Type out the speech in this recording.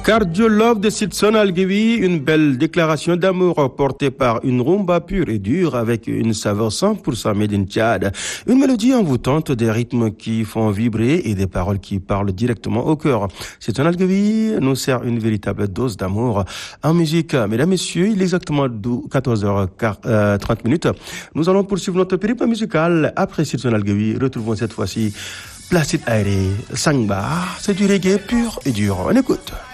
Cardiologue de Sidson Algewi, une belle déclaration d'amour portée par une rumba pure et dure avec une saveur 100% made in Tchad. Une mélodie envoûtante, des rythmes qui font vibrer et des paroles qui parlent directement au cœur. Sidson Algewi nous sert une véritable dose d'amour en musique. Mesdames, Messieurs, il est exactement 14h30. Nous allons poursuivre notre périple musical. Après Sidson Algewi, retrouvons cette fois-ci Placide Aéré, Sangba. C'est du reggae pur et dur. On écoute.